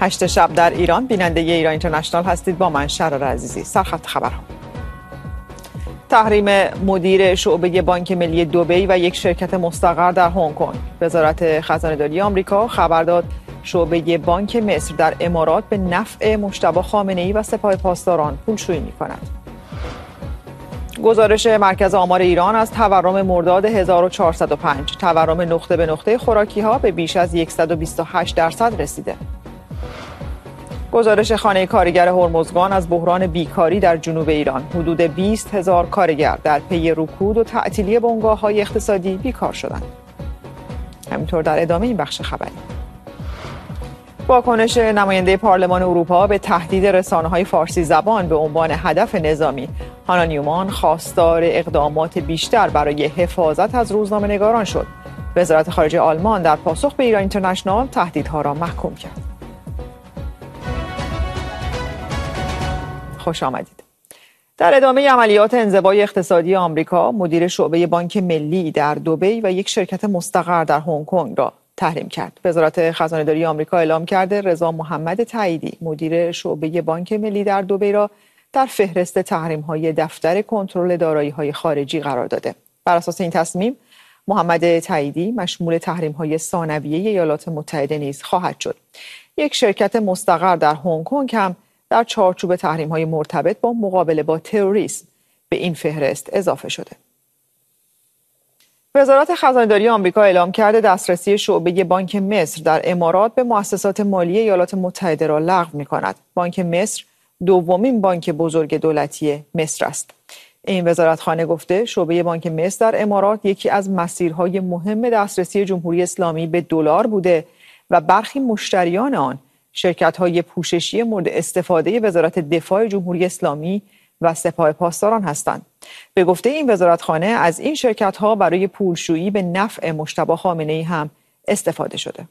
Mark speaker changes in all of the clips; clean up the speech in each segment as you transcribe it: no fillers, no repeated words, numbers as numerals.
Speaker 1: 8 شب در ایران، بیننده ایران اینترنشنال هستید. با من شرار عزیزی. سرخط خبرها: تحریم مدیر شعبه بانک ملی دبی و یک شرکت مستقر در هنگ کنگ. وزارت خزانه‌داری آمریکا خبر داد شعبه بانک مصر در امارات به نفع مجتبی خامنه‌ای و سپاه پاسداران پولشویی می‌کند. گزارش مرکز آمار ایران از تورم مرداد 1405: تورم نقطه به نقطه خوراکی‌ها به بیش از 128% رسیده. گزارش خانه کارگر هرمزگان از بحران بیکاری در جنوب ایران: حدود 20,000 کارگر در پی رکود و تعطیلی بنگاه‌های اقتصادی بیکار شدند. همینطور در ادامه این بخش خبری، واکنش نماینده پارلمان اروپا به تهدید رسانه‌های فارسی زبان به عنوان هدف نظامی. هانا نیومان خواستار اقدامات بیشتر برای حفاظت از روزنامه‌نگاران شد. وزارت خارجه آلمان در پاسخ به ایران اینترنشنال تهدیدها را محکوم کرد. خوش آمدید. در ادامه عملیات انزوای اقتصادی آمریکا، مدیر شعبه بانک ملی در دبی و یک شرکت مستقر در هنگ کنگ را تحریم کرد. وزارت خزانه‌داری آمریکا اعلام کرده رضا محمد تاییدی، مدیر شعبه بانک ملی در دبی را در فهرست تحریم‌های دفتر کنترل دارایی‌های خارجی قرار داده. بر اساس این تصمیم، محمد تاییدی مشمول تحریم‌های ثانویه ایالات متحده نیز خواهد شد. یک شرکت مستقر در هنگ کنگ هم در چارچوب تحریم‌های مرتبط با مقابله با تروریسم به این فهرست اضافه شده. وزارت خزانه‌داری آمریکا اعلام کرده دسترسی شعبه بانک مصر در امارات به مؤسسات مالی ایالات متحده را لغو می‌کند. بانک مصر دومین بانک بزرگ دولتی مصر است. این وزارتخانه گفته شعبه بانک مصر در امارات یکی از مسیرهای مهم دسترسی جمهوری اسلامی به دلار بوده و برخی مشتریان آن شرکت‌های پوششی مورد استفاده وزارت دفاع جمهوری اسلامی و سپاه پاسداران هستند. به گفته این وزارتخانه از این شرکت‌ها برای پولشویی به نفع مجتبی خامنه‌ای هم استفاده شده.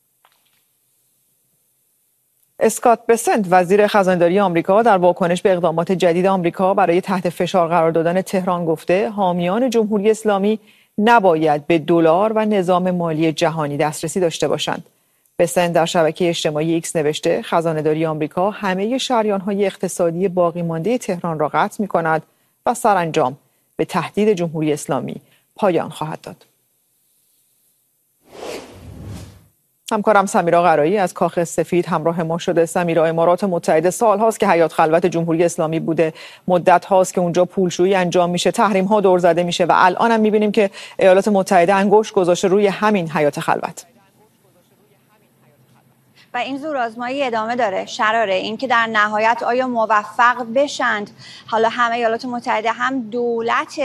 Speaker 1: اسکات بسنت، وزیر خزانه‌داری آمریکا، در واکنش به اقدامات جدید آمریکا برای تحت فشار قرار دادن تهران گفته حامیان جمهوری اسلامی نباید به دلار و نظام مالی جهانی دسترسی داشته باشند. بسنت در شبکه اجتماعی ایکس نوشته خزانه‌داری آمریکا همه شریان‌های اقتصادی باقی مانده تهران را قطع می‌کند و سرانجام به تهدید جمهوری اسلامی پایان خواهد داد. همکارم سمیرا قرایی از کاخ سفید همراه ما شده. سمیرا، امارات متحده سال هاست که حیات خلوت جمهوری اسلامی بوده، مدت هاست که اونجا پولشویی انجام میشه، تحریم ها دور زده میشه و الان هم میبینیم که ایالات متحده انگشت گذاشته روی همین حیات خلوت.
Speaker 2: و این زورآزمایی ادامه داره. شراره این که در نهایت آیا موفق بشند، حالا هم ایالات متحده هم دولت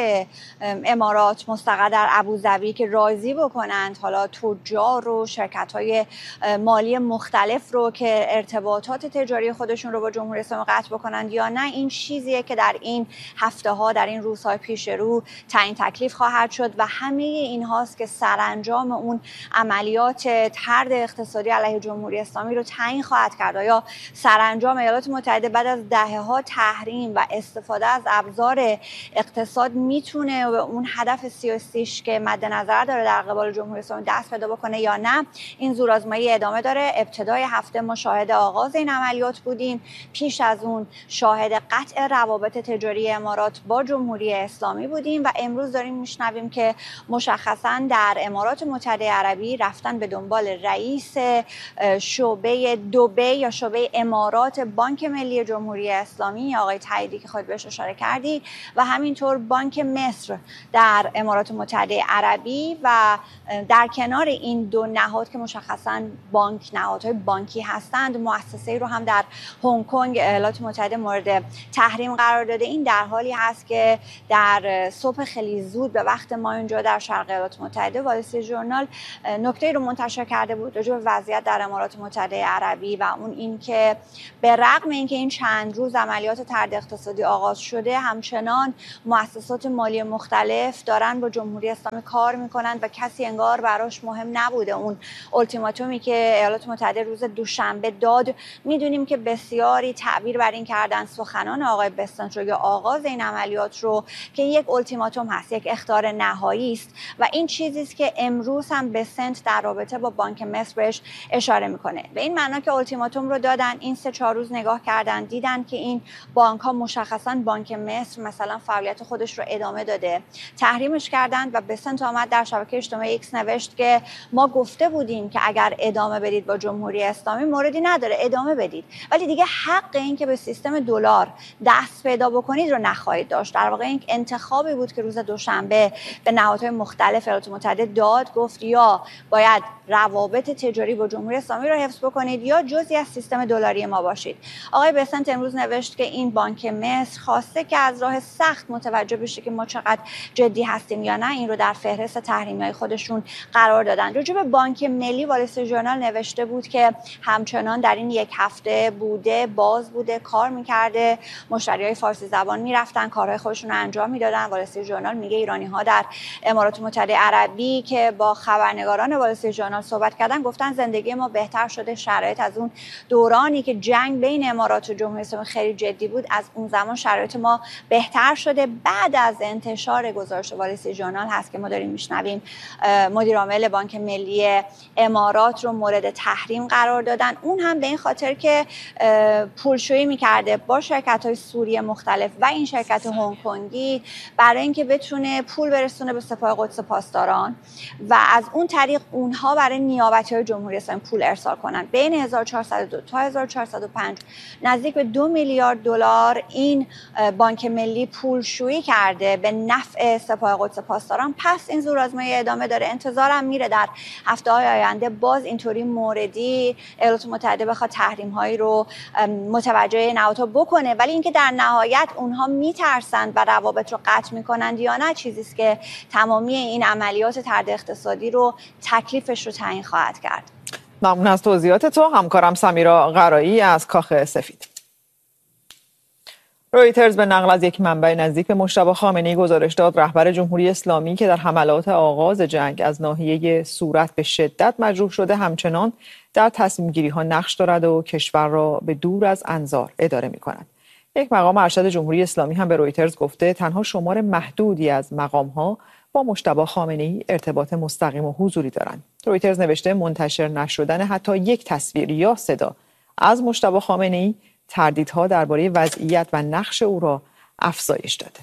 Speaker 2: امارات مستقر در ابوظبی، که راضی بکنند حالا تجار و شرکت‌های مالی مختلف رو که ارتباطات تجاری خودشون رو با جمهوری اسلامی قطع بکنند یا نه. این چیزیه که در این هفته‌ها، در این روزهای پیش رو تعیین تکلیف خواهد شد و همه این هاست که سرانجام اون عملیات طرد اقتصادی علیه جمهوری اسلامی رو تعیین خواهد کرد. آیا سرانجام ایالات متحده بعد از دهه‌ها تحریم و استفاده از ابزار اقتصاد میتونه به اون هدف سیاسیش که مد نظر داره در قبال جمهوری اسلامی دست پیدا بکنه یا نه؟ این زورآزمایی ادامه داره. ابتدای هفته ما شاهد آغاز این عملیات بودیم، پیش از اون شاهد قطع روابط تجاری امارات با جمهوری اسلامی بودیم و امروز داریم میشنویم که مشخصا در امارات متحده عربی رفتن به دنبال رئیس شعبه دبی یا شعبه امارات بانک ملی جمهوری اسلامی آقای تاییدی که خود بهش اشاره کردی و همینطور بانک مصر در امارات متحده عربی و در کنار این دو نهاد که مشخصاً نهادهای بانکی هستند، مؤسسه‌ای رو هم در هنگ کنگ ایالات متحده مورد تحریم قرار داده. این در حالی هست که در صبح خیلی زود به وقت ما اینجا در شرق ایالات متحده وال استریت ژورنال نکته رو منتشر کرده بود راجع به وضعیت در امارات متحده عربی و اون این که به رغم اینکه این چند روز عملیات طرد اقتصادی آغاز شده، همچنان مؤسسات مالی مختلف دارن با جمهوری اسلامی کار میکنن و کسی انگار براش مهم نبوده. اون التیماتومی که ایالات متحده روز دوشنبه داد، میدونیم که بسیاری تعبیر بر این کردن سخنان آقای بسنت رو یا آغاز این عملیات رو که یک التیماتوم هست، یک اخطار نهایی است و این چیزی است که امروز هم بسنت در رابطه با بانک مصر بهش اشاره میکنه. کنه. به این معنا که التیماتوم رو دادن، این 3-4 روز نگاه کردن، دیدن که این بانک ها مشخصا بانک مصر مثلا فعالیت خودش رو ادامه داده، تحریمش کردن و بسنت آمد در شبکه اجتماعی ایکس نوشت که ما گفته بودیم که اگر ادامه بدید با جمهوری اسلامی موردی نداره، ادامه بدید، ولی دیگه حق این که به سیستم دلار دست پیدا بکنید رو نخواهید داشت. در واقع این انتخابی بود که روز دوشنبه به نهادهای مختلف ایالات متحده داد، گفت یا باید روابط تجاری با جمهوری اسلامی رو حفظ بکنید یا جزئی از سیستم دلاری ما باشید. آقای بسنت امروز نوشت که این بانک مصر خواسته که از راه سخت متوجه بشه که ما چقدر جدی هستیم یا نه، این رو در فهرست تحریمی‌های خودشون قرار دادن. راجع به بانک ملی وال استریت ژورنال نوشته بود که همچنان در این یک هفته بوده، باز بوده، کار می‌کرده، مشتریای فارسی زبان میرفتن کارهای خودشون رو انجام میدادن. وال استریت ژورنال میگه ایرانی‌ها در امارات متحده عربی که با خبرنگاران وال استریت ژورنال صحبت کردن گفتن زندگی ما بهتر شده، شرایط از اون دورانی که جنگ بین امارات و جمهوری اسلامی خیلی جدی بود از اون زمان شرایط ما بهتر شده. بعد از انتشار گزارش وال استریت ژورنال هست که ما داریم میشنویم مدیر عامل بانک ملی امارات رو مورد تحریم قرار دادن، اون هم به این خاطر که پولشویی میکرده با شرکت‌های سوری مختلف و این شرکت هنگ کنگی برای اینکه بتونه پول برسونه به سپاه قدس پاسداران و از اون طریق اونها برای نیابتی‌های جمهوری اسلامی پول ارسال کنن. بین 1402 تا 1405 نزدیک به 2 میلیارد دلار این بانک ملی پولشویی کرده به نفع سپاه قدس پاسداران. پس این زورآزمایی ادامه داره. انتظارم میره در هفته‌های آینده باز اینطوری موردی ایالات متحده بخواد تحریم‌هایی رو متوجه نهادها بکنه، ولی اینکه در نهایت اونها میترسند و روابط رو قطع میکنند یا نه چیزی است که تمامی این عملیات طرد اقتصادی رو تکلیفش رو تعیین خواهد کرد.
Speaker 1: ممنون از توضیحات تو همکارم سمیرا قرایی از کاخ سفید. رویترز به نقل از یک منبع نزدیک به مجتبی خامنه‌ای گزارش داد رهبر جمهوری اسلامی که در حملات آغاز جنگ از ناحیه صورت به شدت مجروح شده همچنان در تصمیم‌گیری‌ها نقش دارد و کشور را به دور از انظار اداره می‌کند. یک مقام ارشد جمهوری اسلامی هم به رویترز گفته تنها شمار محدودی از مقام‌ها با مجتبی خامنه‌ای ارتباط مستقیم و حضوری دارند. رویترز نوشته منتشر نشدن حتی یک تصویر یا صدا از مجتبی خامنه‌ای تردیدها درباره وضعیت و نقش او را افزایش داده.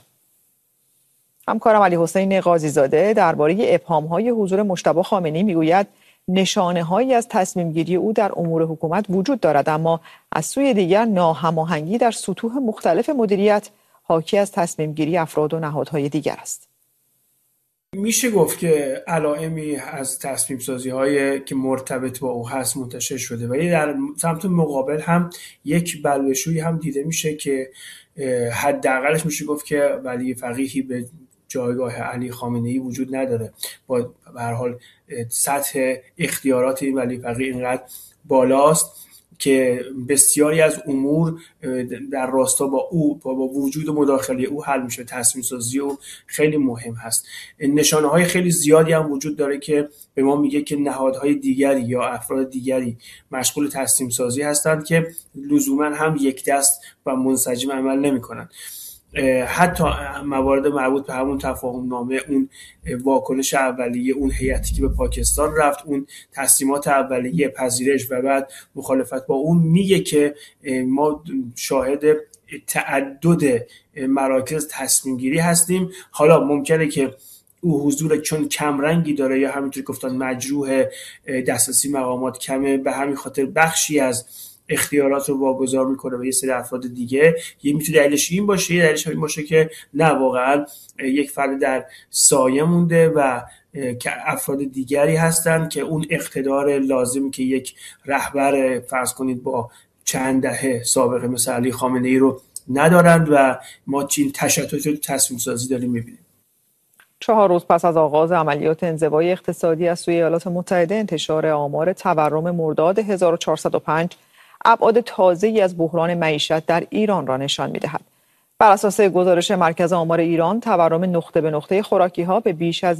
Speaker 1: همکارم علی حسین قاضی‌زاده درباره ابهام‌های حضور مجتبی خامنه‌ای میگوید نشانه‌هایی از تصمیم‌گیری او در امور حکومت وجود دارد، اما از سوی دیگر ناهماهنگی در سطوح مختلف مدیریت حاکی از تصمیم‌گیری افراد و نهادهای دیگر است.
Speaker 3: میشه گفت که علائمی از تصمیم سازی هایی که مرتبط با او هست منتشر شده، ولی در سمت مقابل هم یک بلبشویی هم دیده میشه که حداقلش میشه گفت که ولی فقیهی به جایگاه علی خامنه‌ای وجود نداره. با به هر حال سطح اختیارات این ولی فقیه اینقدر بالاست که بسیاری از امور در راستا با او با وجود مداخله او حل میشه. تصمیم سازی او خیلی مهم هست. نشانه های خیلی زیادی هم وجود داره که به ما میگه که نهادهای دیگری یا افراد دیگری مشغول تصمیم سازی هستند که لزوما هم یک دست و منسجم عمل نمیکنند. حتی موارد مربوط به همون تفاهم نامه، اون واکنش اولیه اون هیئتی که به پاکستان رفت، اون تصمیمات اولیه پذیرش و بعد مخالفت با اون، میگه که ما شاهد تعدد مراکز تصمیم گیری هستیم. حالا ممکنه که او حضور چون کمرنگی داره یا همینطور گفتن مجروح دسترسی مقامات کمه، به همین خاطر بخشی از اختیارات رو واگذار میکنه به یه سری افراد دیگه. یه میتونه دلیلش این باشه، یه دلیلش این باشه که نه واقعا یک فرد در سایه مونده و که افراد دیگری هستن که اون اقتدار لازم که یک رهبر فرض کنید با چند دهه سابقه مثل علی خامنه‌ای رو ندارند و ما چین تشتت تصمیم سازی داریم میبینیم.
Speaker 1: 4 روز پس از آغاز عملیات انزوای اقتصادی از سوی ایالات متحده، انتشار آمار تورم مرداد 1405 ابعاد تازه‌ای از بحران معیشت در ایران را نشان می‌دهد. بر اساس گزارش مرکز آمار ایران، تورم نقطه به نقطه خوراکی‌ها به بیش از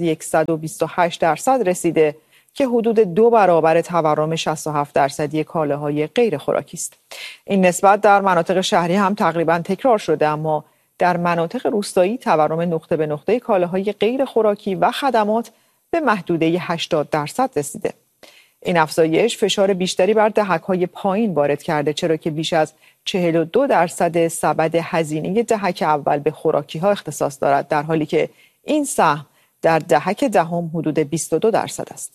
Speaker 1: 128% رسیده که حدود 2 برابر تورم 67% کالاهای غیر خوراکی است. این نسبت در مناطق شهری هم تقریباً تکرار شده، اما در مناطق روستایی تورم نقطه به نقطه کالاهای غیر خوراکی و خدمات به محدوده 80% رسیده. این افزایش فشار بیشتری بر دهک‌های پایین وارد کرده، چرا که بیش از 42% سبد هزینه دهک اول به خوراکی‌ها اختصاص دارد، در حالی که این سهم در دهک دهم حدود 22% است.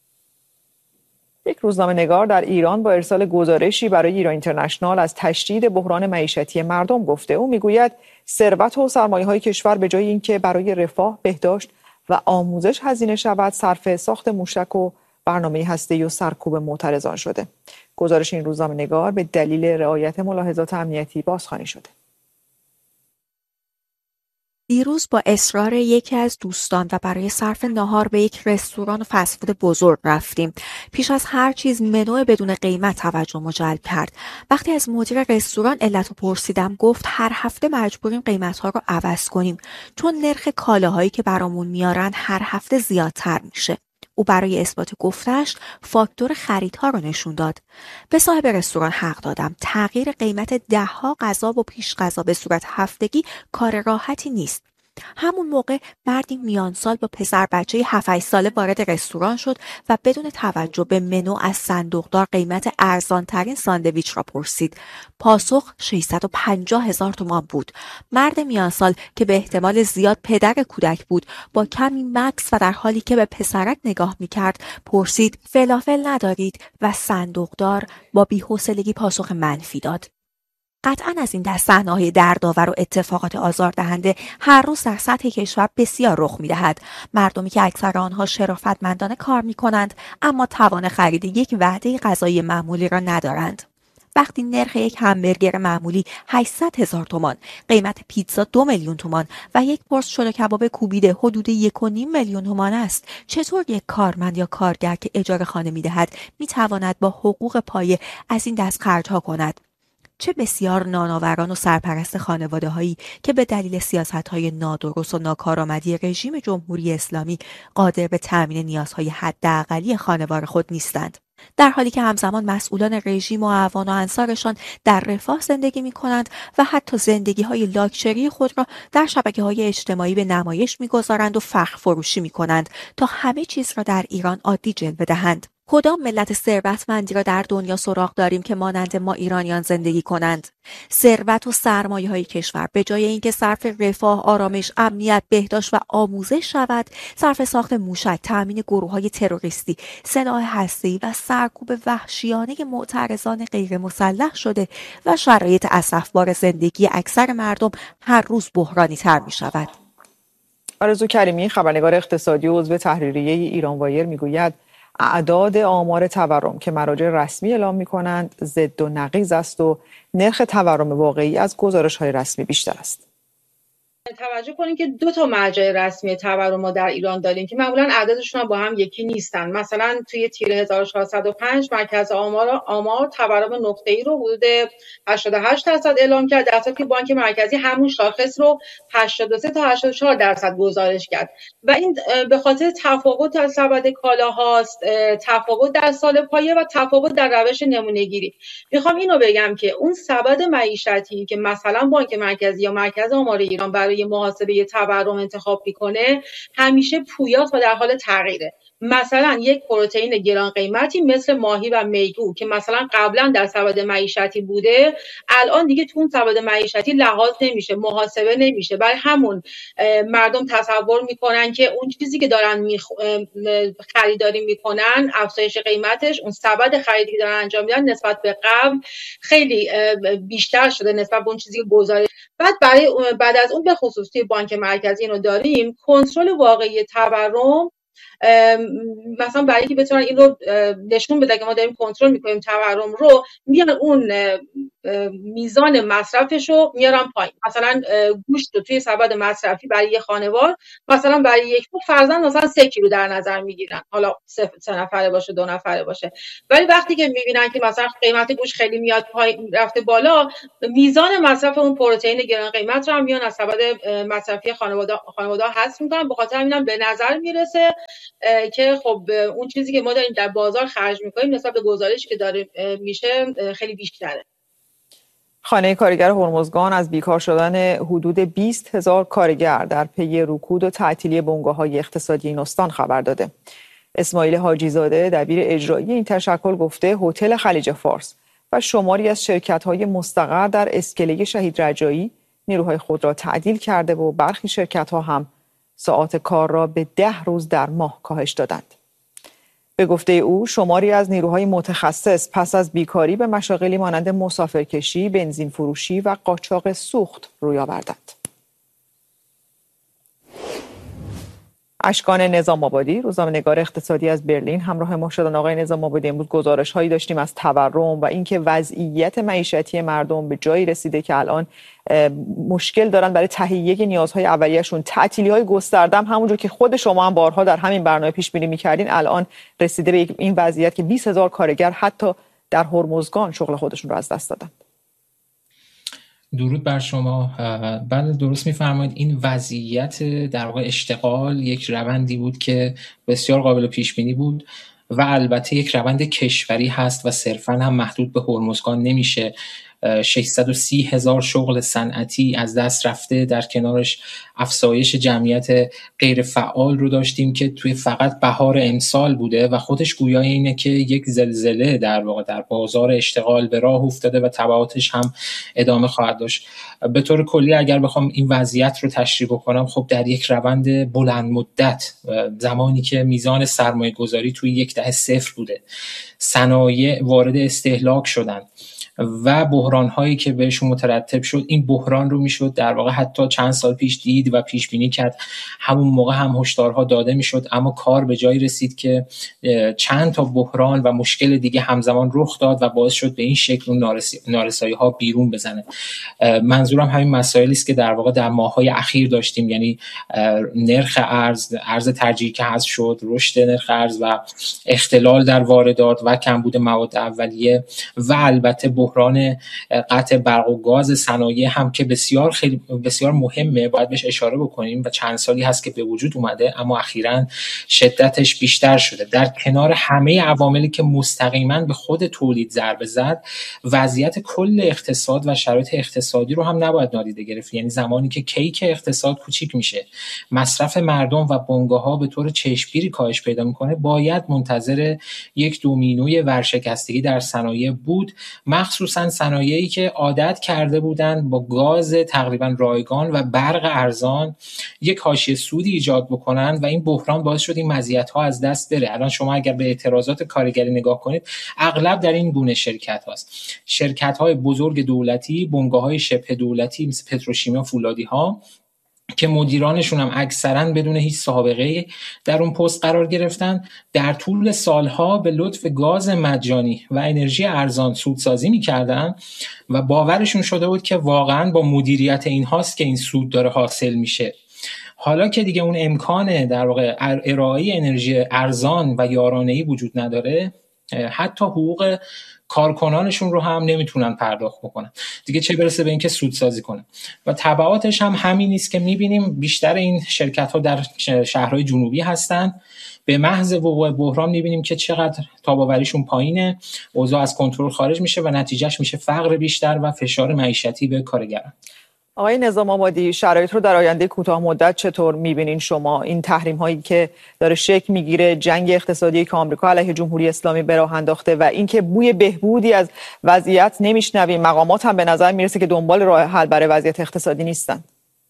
Speaker 1: یک روزنامه‌نگار در ایران با ارسال گزارشی برای ایران اینترنشنال از تشدید بحران معیشتی مردم گفته. او میگوید ثروت و سرمایه‌های کشور به جای اینکه برای رفاه، بهداشت و آموزش هزینه شود، صرف ساخت موشک و برنامه هسته‌ای و سرکوب معترضان شده. گزارش این روزنامه‌نگار به دلیل رعایت ملاحظات امنیتی بازخوانی شده.
Speaker 4: دیروز با اصرار یکی از دوستان و برای صرف ناهار به یک رستوران فست فود بزرگ رفتیم. پیش از هر چیز منو بدون قیمت توجه جلب کرد. وقتی از مدیر رستوران علت رو پرسیدم، گفت هر هفته مجبوریم قیمت‌ها رو عوض کنیم چون نرخ کالاهایی که برامون میارن هر هفته زیادتر میشه. او برای اثبات گفته‌اش فاکتور خریدها رو نشون داد. به صاحب رستوران حق دادم. تغییر قیمت ده‌ها غذا و پیش غذا به صورت هفتگی کار راحتی نیست. همون موقع مردی میانسال با پسر بچه 7-8 ساله وارد رستوران شد و بدون توجه به منو از صندوقدار قیمت ارزانترین ساندویچ را پرسید. پاسخ 650,000 تومان بود. مرد میانسال که به احتمال زیاد پدر کودک بود، با کمی مکث و در حالی که به پسرک نگاه میکرد پرسید فلافل ندارید و صندوقدار با بی‌حوصلگی پاسخ منفی داد. قطعاً از این دست صحنه‌های دردآور و اتفاقات آزاردهنده هر روز در سطح کشور بسیار رخ می‌دهد. مردمی که اکثر آنها شرافتمندانه کار می‌کنند اما توان خرید یک وعده غذایی معمولی را ندارند. وقتی نرخ یک همبرگر معمولی 800,000 تومان، قیمت پیتزا 2 میلیون تومان و یک پرس شل کباب کوبیده حدود 1.5 میلیون تومان است، چطور یک کارمند یا کارگر که اجاره خانه می‌دهد می‌تواند با حقوق پایه از این دست خرج‌ها کند؟ چه بسیار نانآوران و سرپرست خانواده‌هایی که به دلیل سیاست‌های نادرست و ناکارآمدی رژیم جمهوری اسلامی قادر به تأمین نیازهای حداقلی خانوار خود نیستند، در حالی که همزمان مسئولان رژیم و اعوان و انصارشان در رفاه زندگی می‌کنند و حتی زندگی‌های لاکچری خود را در شبکه‌های اجتماعی به نمایش می‌گذارند و فخر فروشی می‌کنند تا همه چیز را در ایران عادی جلوه دهند. کدام ملت ثروتمندی را در دنیا سراغ داریم که مانند ما ایرانیان زندگی کنند؟ ثروت و سرمایه‌های کشور به جای اینکه صرف رفاه، آرامش، امنیت، بهداشت و آموزش شود، صرف ساخت موشک، تأمین گروه‌های تروریستی، سلاح هسته‌ای و سرکوب وحشیانه معترضان غیر مسلح شده و شرایط اسفبار زندگی اکثر مردم هر روز بحرانی‌تر می‌شود.
Speaker 1: آرزو کریمی، خبرنگار اقتصادی و عضو تحریریه ایران وایر، میگوید اعداد آمار تورم که مراجع رسمی اعلام می‌کنند ضد و نقیض است و نرخ تورم واقعی از گزارش‌های رسمی بیشتر است.
Speaker 5: توجه کنید که 2 تا مرجع رسمی تورم ما در ایران داریم که معمولا عددشون هم با هم یکی نیستن. مثلا توی تیر 1405 مرکز آمار تورم نقطه‌ای رو حدود 88% اعلام کرد، در حالی که بانک مرکزی همون شاخص رو 83 تا 84% گزارش کرد و این به خاطر تفاوت در سبد کالاهاست، تفاوت در سال پایه و تفاوت در روش نمونه‌گیری. میخوام اینو بگم که اون سبد معیشتی که مثلا بانک مرکزی یا مرکز آمار ایران برای محاسبه تورم انتخاب میکنه همیشه پویاست و در حال تغییره. مثلا یک پروتئین گران قیمتی مثل ماهی و میگو که مثلا قبلا در سبد معیشتی بوده، الان دیگه تو اون سبد معیشتی لحاظ نمیشه، محاسبه نمیشه. برای همون مردم تصور میکنن که اون چیزی که دارن خریداری میکنن، افزایش قیمتش، اون سبد خریدی که دارن انجام میدن نسبت به قبل خیلی بیشتر شده نسبت به اون چیزی که گزارش. بعد از اون به خصوص توی بانک مرکزی اینو داریم، کنترل واقعی تورم، مثلا برای اینکه بتونن این رو نشون بده که ما داریم کنترل میکنیم تورم رو، میان اون میزان مصرفش رو میارن پایین. مثلا گوشت رو توی سبد مصرفی برای یه خانوار مثلا برای یک فرزند مثلا 3 کیلو در نظر میگیرن، حالا 3 نفره باشه 2 نفره باشه، ولی وقتی که میبینن که مثلا قیمت گوشت خیلی میاد پایین رفته بالا، میزان مصرف اون پروتئین گران قیمت رو هم میان از سبد مصرفی خانواده حذف میکنن. به خاطر همینم به نظر میرسه که خب اون چیزی که ما داریم در بازار خرج میکنیم نسبت به گزارشی که داره میشه خیلی بیشتره.
Speaker 1: خانه کارگر هرمزگان از بیکار شدن حدود 20,000 کارگر در پی رکود و تعطیلی بنگاه‌های اقتصادی این استان خبر داده. اسماعیل حاجی زاده دبیر اجرایی این تشکل گفته هتل خلیج فارس و شماری از شرکت‌های مستقر در اسکله شهید رجایی نیروهای خود را تعدیل کرده و برخی شرکت‌ها هم ساعات کار را به 10 روز در ماه کاهش دادند. به گفته او شماری از نیروهای متخصص پس از بیکاری به مشاغلی مانند مسافرکشی، بنزین فروشی و قاچاق سوخت روی آوردند. اشکان نظام آبادی، روزنامه‌نگار اقتصادی از برلین همراه ما شدن. آقای نظام آبادی، امروز گزارش‌هایی داشتیم از تورم و اینکه وضعیت معیشتی مردم به جایی رسیده که الان مشکل دارن برای تهیه نیازهای اولیه‌شون. تعطیلی‌های گسترده هم همونجور که خود شما هم بارها در همین برنامه پیش بینی می‌کردین الان رسیده به این وضعیت که 20,000 کارگر حتی در هرمزگان شغل خودشون رو از دست دادن.
Speaker 6: درود بر شما. بله درست می‌فرمایید. این وضعیت در واقع اشتغال یک روندی بود که بسیار قابل پیش بینی بود و البته یک روند کشوری هست و صرفاً هم محدود به هرمزگان نمیشه. 630,000 شغل صنعتی از دست رفته، در کنارش افزایش جمعیت غیر فعال رو داشتیم که توی فقط بهار امسال بوده و خودش گویای اینه که یک زلزله در واقع در بازار اشتغال به راه افتاده و تبعاتش هم ادامه خواهد داشت. به طور کلی اگر بخوام این وضعیت رو تشریح بکنم، خب در یک روند بلند مدت، زمانی که میزان سرمایه گذاری توی یک دهه صفر بوده، صنایع وارد استهلاک شدن و بحران‌هایی که بهشون مترتب شد، این بحران رو میشد در واقع حتی چند سال پیش دید و پیش بینی کرد. همون موقع هم هشدارها داده میشد، اما کار به جایی رسید که چند تا بحران و مشکل دیگه همزمان رخ داد و باعث شد به این شکل اون نارسایی‌ها بیرون بزنه. منظورم همین مسائلی است که در واقع در ماه‌های اخیر داشتیم، یعنی نرخ ارز ترجیحی که حذف شد، رشد نرخ ارز و اختلال در واردات و کمبود مواد اولیه و البته بحران قطع برق و گاز صنایع هم که بسیار مهمه، باید بهش اشاره بکنیم و چند سالی هست که به وجود اومده اما اخیراً شدتش بیشتر شده. در کنار همه عواملی که مستقیما به خود تولید ضربه زد، وضعیت کل اقتصاد و شرایط اقتصادی رو هم نباید نادیده گرفت. یعنی زمانی که کیک اقتصاد کوچیک میشه، مصرف مردم و بنگاه‌ها به طور چشمگیری کاهش پیدا میکنه، باید منتظر یک دومینوی ورشکستگی در صنایع بود، مخصوصا صنایعی که عادت کرده بودند با گاز تقریبا رایگان و برق ارزان یک حاشیه سودی ایجاد بکنند و این بحران باعث شد این مزیت‌ها از دست بره. الان شما اگر به اعتراضات کارگری نگاه کنید، اغلب در این گونه شرکت هاست. شرکت‌های بزرگ دولتی، بنگاه‌های شبه دولتی مثل پتروشیمی و فولادی‌ها که مدیرانشون هم اکثرا بدون هیچ سابقه در اون پست قرار گرفتن، در طول سالها به لطف گاز مجانی و انرژی ارزان سودسازی می‌کردن و باورشون شده بود که واقعا با مدیریت این هاست که این سود داره حاصل میشه. حالا که دیگه اون امکان در واقع ارائه انرژی ارزان و یارانه‌ای وجود نداره، حتی حقوق کارکنانشون رو هم نمیتونن پرداخت بکنن، دیگه چه برسه به اینکه سودسازی کنن. و تبعاتش هم همین است که میبینیم بیشتر این شرکت ها در شهرهای جنوبی هستن. به محض وقوع بحران میبینیم که چقدر تاباوریشون پایینه، اوضاع از کنترل خارج میشه و نتیجهش میشه فقر بیشتر و فشار معیشتی به کارگران.
Speaker 1: آقای نظام آبادی، شرایط رو در آینده کوتاه مدت چطور می‌بینین شما؟ این تحریم هایی که داره شکل میگیره، جنگ اقتصادی که آمریکا علیه جمهوری اسلامی به راه انداخته و اینکه بوی بهبودی از وضعیت نمیشنویم، مقامات هم به نظر میرسه که دنبال راه حل برای وضعیت اقتصادی نیستن.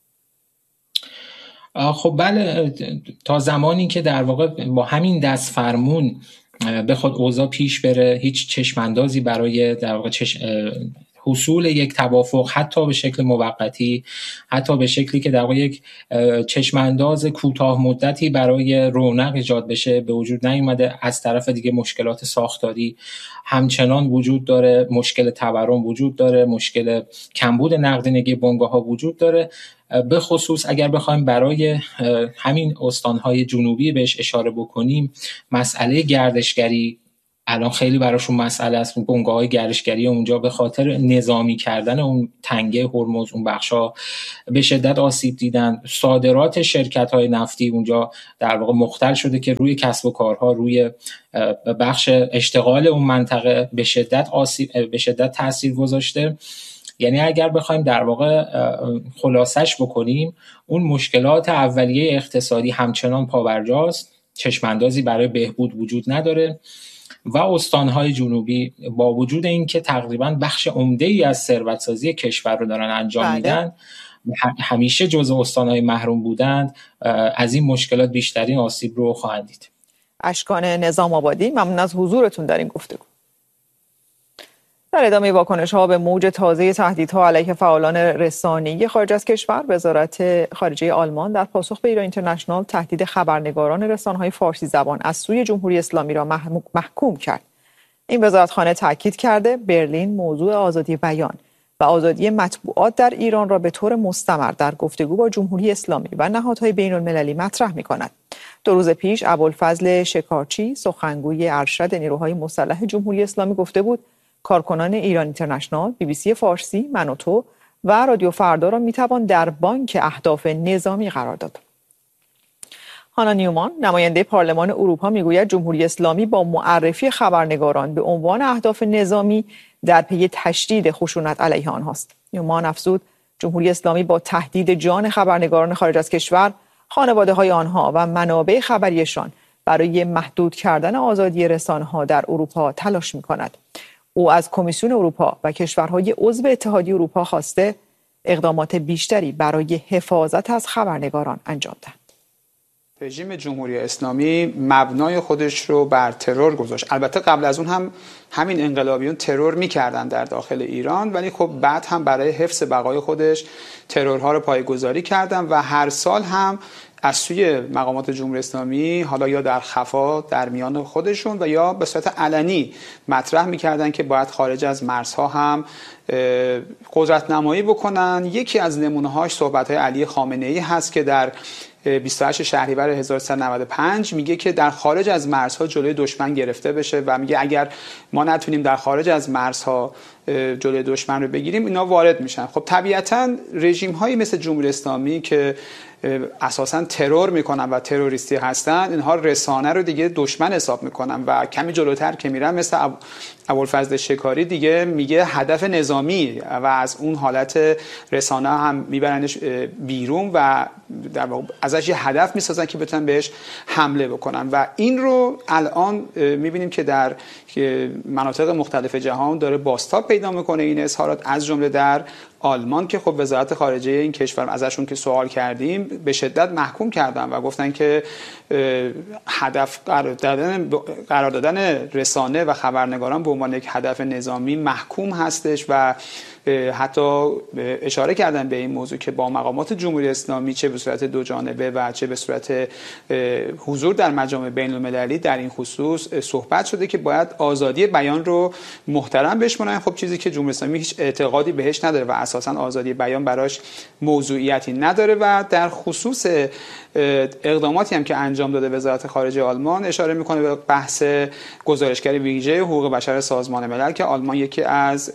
Speaker 6: خب بله، تا زمانی که در واقع با همین دست فرمون بخواد اوضاع پیش بره، هیچ چشماندازی برای در واقع حصول یک توافق، حتی به شکل موقتی، حتی به شکلی که در واقع یک چشمانداز کوتاه مدتی برای رونق ایجاد بشه به وجود نیامده. از طرف دیگه مشکلات ساختاری همچنان وجود داره، مشکل تورم وجود داره، مشکل کمبود نقدینگی بنگاه‌ها وجود داره. به خصوص اگر بخوایم برای همین استان‌های جنوبی بهش اشاره بکنیم، مسئله گردشگری الان خیلی براشون مسئله است. بنگاه‌های گردشگری اونجا به خاطر نظامی کردن اون تنگه هرمز، اون بخشا به شدت آسیب دیدن. صادرات شرکت‌های نفتی اونجا در واقع مختل شده که روی کسب و کارها، روی بخش اشتغال اون منطقه به شدت تاثیر گذاشته. یعنی اگر بخوایم در واقع خلاصش بکنیم، اون مشکلات اولیه اقتصادی همچنان پابرجاست. چشماندازی برای بهبود وجود نداره و استانهای جنوبی با وجود اینکه تقریبا بخش عمده‌ای از ثروت‌سازی کشور رو دارن انجام میدن، همیشه جزء استانهای محروم بودند، از این مشکلات بیشترین آسیب رو خواهند دید.
Speaker 1: اشکان نظام آبادی، ممنون از حضورتون در این گفتگو. در ادامه واکنش‌ها به موج تازه تهدیدها علیه فعالان رسانه‌ای خارج از کشور، وزارت خارجه آلمان در پاسخ به ایران اینترنشنال تهدید خبرنگاران رسانه‌های فارسی زبان از سوی جمهوری اسلامی را محکوم کرد. این وزارتخانه تاکید کرده برلین موضوع آزادی بیان و آزادی مطبوعات در ایران را به طور مستمر در گفتگو با جمهوری اسلامی و نهادهای بین‌المللی مطرح می‌کند. 2 روز پیش ابوالفضل شکارچی، سخنگوی ارشد نیروهای مسلح جمهوری اسلامی، گفته بود کارکنان ایران اینترنشنال، BBC فارسی، من و تو و رادیو فردا را میتوان در بانک اهداف نظامی قرار داد. هانا نیومان، نماینده پارلمان اروپا، میگوید جمهوری اسلامی با معرفی خبرنگاران به عنوان اهداف نظامی در پی تشدید خشونت علیه آنهاست. نیومان افزود جمهوری اسلامی با تهدید جان خبرنگاران خارج از کشور، خانواده‌های آنها و منابع خبریشان برای محدود کردن آزادی رسانه‌ها در اروپا تلاش می‌کند. او از کمیسیون اروپا و کشورهای عضو اتحادیه اروپا خواسته اقدامات بیشتری برای حفاظت از خبرنگاران انجام دهند.
Speaker 7: رژیم جمهوری اسلامی مبنای خودش رو بر ترور گذاشت. البته قبل از اون هم همین انقلابیون ترور می‌کردن در داخل ایران، ولی خب بعد هم برای حفظ بقای خودش ترورها رو پایه‌گذاری کردن و هر سال هم از سوی مقامات جمهوری اسلامی، حالا یا در خفا در میان خودشون و یا به صورت علنی مطرح می‌کردن که باید خارج از مرزها هم قدرت نمایی بکنن. یکی از نمونه‌هاش صحبت‌های علی خامنه‌ای هست که در 28 شهریور 1395 میگه که در خارج از مرزها جلوی دشمن گرفته بشه و میگه اگر ما نتونیم در خارج از مرزها جلوی دشمن رو بگیریم اینا وارد میشن. خب طبیعتاً رژیم‌هایی مثل جمهوری اسلامی که اساساً ترور میکنن و تروریستی هستن، اینها رسانه رو دیگه دشمن حساب میکنن و کمی جلوتر که میرن مثل ابوالفضل شکاری دیگه میگه هدف نظامی و از اون حالت رسانه هم میبرنش بیرون و در واقع ازش یه هدف میسازن که بتونن بهش حمله بکنن و این رو الان میبینیم که در مناطق مختلف جهان داره بازتاب پیدا میکنه این اظهارات، از جمله در آلمان که خب وزارت خارجه این کشور ازشون که سوال کردیم به شدت محکوم کردن و گفتن که هدف قرار دادن رسانه و خبرنگاران به عنوان یک هدف نظامی محکوم هستش و حتی اشاره کردن به این موضوع که با مقامات جمهوری اسلامی چه به صورت دو جانبه و چه به صورت حضور در مجامع بین المللی در این خصوص صحبت شده که باید آزادی بیان رو محترم بشمارن. خب چیزی که جمهوری اسلامی هیچ اعتقادی بهش نداره و اساساً آزادی بیان براش موضوعیتی نداره و در خصوص اقداماتی هم که انجام داده وزارت خارجه آلمان اشاره میکنه به بحث گزارشگر ویژه حقوق بشر سازمان ملل که آلمان یکی از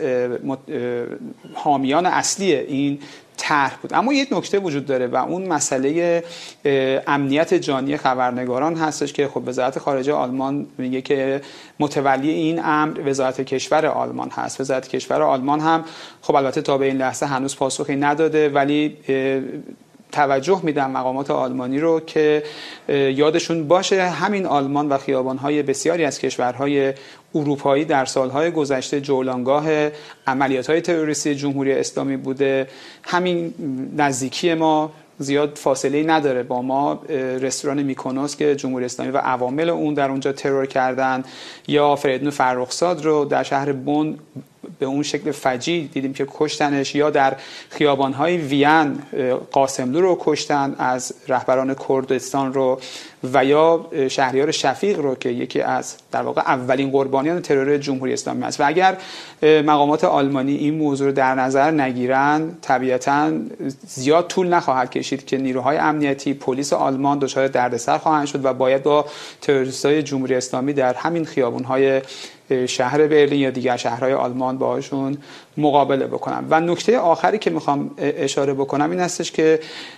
Speaker 7: حامیان اصلی این طرح بود. اما یک نکته وجود داره و اون مسئله امنیت جانی خبرنگاران هستش که خب وزارت خارجه آلمان میگه که متولی این امر وزارت کشور آلمان هست. وزارت کشور آلمان هم خب البته تا به این لحظه هنوز پاسخی نداده، ولی توجه میدم مقامات آلمانی رو که یادشون باشه همین آلمان و خیابان‌های بسیاری از کشورهای اروپایی در سالهای گذشته جولانگاه عملیات‌های تروریستی جمهوری اسلامی بوده. همین نزدیکی ما زیاد فاصله‌ای نداره با ما، رستوران میکونوس که جمهوری اسلامی و عوامل اون در اونجا ترور کردن، یا فریدون فرخزاد رو در شهر بن به اون شکل فجیع دیدیم که کشتنش، یا در خیابان‌های وین قاسملو رو کشتن از رهبران کردستان رو، و یا شهریار شفیق رو که یکی از در واقع اولین قربانیان ترور جمهوری اسلامی است. و اگر مقامات آلمانی این موضوع رو در نظر نگیرن طبیعتاً زیاد طول نخواهد کشید که نیروهای امنیتی پلیس آلمان دچار دردسر خواهند شد و باید با تروریست‌های جمهوری اسلامی در همین خیابان‌های شهر برلین یا دیگر شهرهای آلمان باهاشون مقابله بکنم. و نکته آخری که میخوام اشاره بکنم این هستش که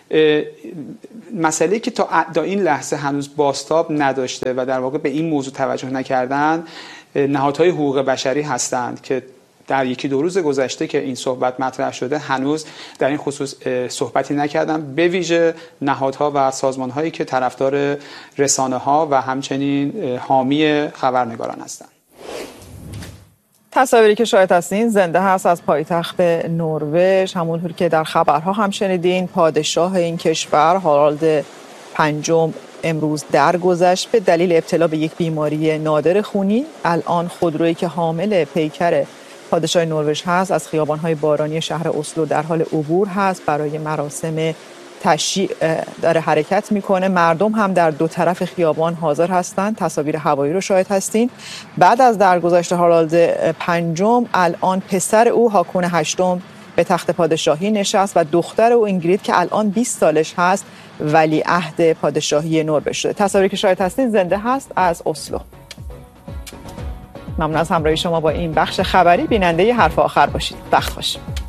Speaker 7: مسئله که تا این لحظه هنوز بازتاب نداشته و در واقع به این موضوع توجه نکردن نهادهای حقوق بشری هستند که در یکی دو روز گذشته که این صحبت مطرح شده هنوز در این خصوص صحبتی نکردن، به ویژه نهادها و سازمان‌هایی که طرفدار رسانه‌ها و همچنین حامی خبرنگاران هستند.
Speaker 1: تصاویری که شاهد هستین زنده هست از پایتخت نروژ. همونطور که در خبرها هم شنیدین، پادشاه این کشور هارالد پنجم امروز درگذشت به دلیل ابتلا به یک بیماری نادر خونی. الان خودرویی که حامل پیکر پادشاه نروژ هست از خیابان‌های بارانی شهر اسلو در حال عبور هست، برای مراسم تشییع داره حرکت میکنه. مردم هم در دو طرف خیابان حاضر هستند. تصاویر هوایی رو شاهد هستین. بعد از درگذشت هارالد پنجم، الان پسر او هاکون هشتم به تخت پادشاهی نشست و دختر او اینگرید که الان 20 سالش هست ولیعهد پادشاهی نروژ شده. تصاویری که شاهد هستین زنده هست از اسلو. ممنون از همراهی شما با این بخش خبری. بیننده حرف آخر باشید. وقت خوش.